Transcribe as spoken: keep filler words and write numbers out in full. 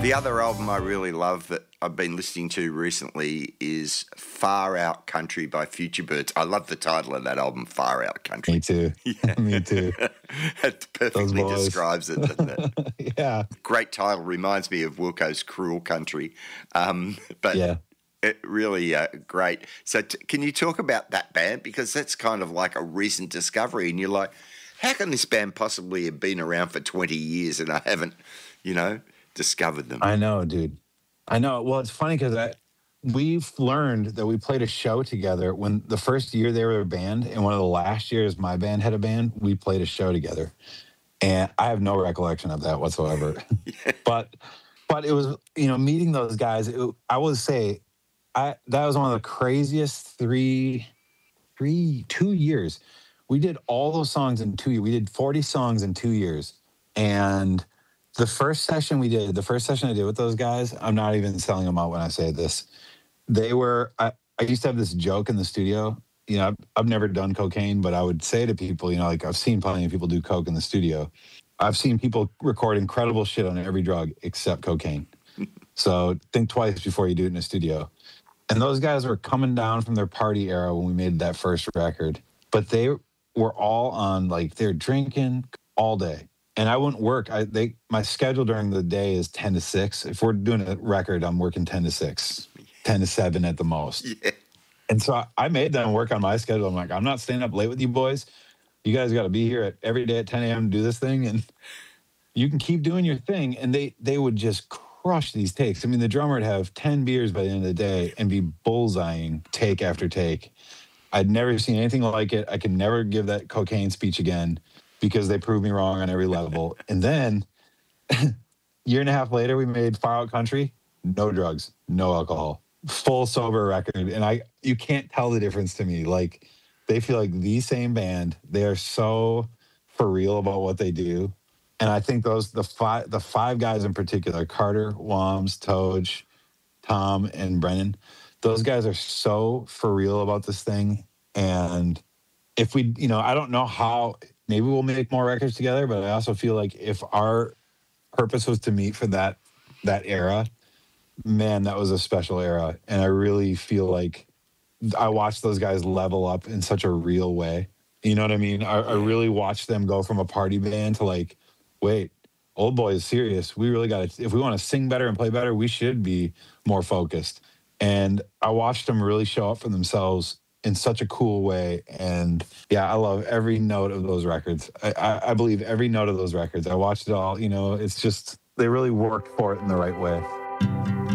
The other album I really love that I've been listening to recently is Far Out Country by Future Birds. I love the title of that album, Far Out Country. Me too. Yeah. Me too. It perfectly describes it, doesn't it? Yeah. Great title. Reminds me of Wilco's Cruel Country. Um, but yeah. It really uh, great. So t- can you talk about that band? Because that's kind of like a recent discovery. And you're like, how can this band possibly have been around for twenty years and I haven't, you know, discovered them? I know, dude. I know. Well, it's funny because I we've learned that we played a show together when the first year they were a band, and one of the last years my band had a band, we played a show together. And I have no recollection of that whatsoever. yeah. But but it was, you know, meeting those guys, it, I would say I that was one of the craziest three, three, two years. We did all those songs in two years. We did forty songs in two years. And the first session we did, the first session I did with those guys, I'm not even selling them out when I say this. They were, I, I used to have this joke in the studio. You know, I've, I've never done cocaine, but I would say to people, you know, like I've seen plenty of people do coke in the studio. I've seen people record incredible shit on every drug except cocaine. So think twice before you do it in a studio. And those guys were coming down from their party era when we made that first record. But they were all on, like, they're drinking all day. And I wouldn't work. I they my schedule during the day is ten to six. If we're doing a record, I'm working ten to six, ten to seven at the most. Yeah. And so I, I made them work on my schedule. I'm like, I'm not staying up late with you boys. You guys got to be here at every day at ten a.m. to do this thing. And you can keep doing your thing. And they they would just crush these takes. I mean, the drummer would have ten beers by the end of the day and be bullseyeing take after take. I'd never seen anything like it. I could never give that cocaine speech again, because they proved me wrong on every level. And then, year and a half later, we made Far Out Country. No drugs, no alcohol, full sober record. And I, you can't tell the difference to me. Like, they feel like the same band. They are so for real about what they do. And I think those, the five, the five guys in particular, Carter, Wams, Toj, Tom, and Brennan, those guys are so for real about this thing. And if we, you know, I don't know how, maybe we'll make more records together, but I also feel like if our purpose was to meet for that that era, man, that was a special era. And I really feel like I watched those guys level up in such a real way. You know what I mean? I, I really watched them go from a party band to like, wait, Old Boy is serious. We really got to, if we want to sing better and play better, we should be more focused. And I watched them really show up for themselves in such a cool way. And yeah, I love every note of those records. I, I, I believe every note of those records. I watched it all, you know, it's just, they really worked for it in the right way.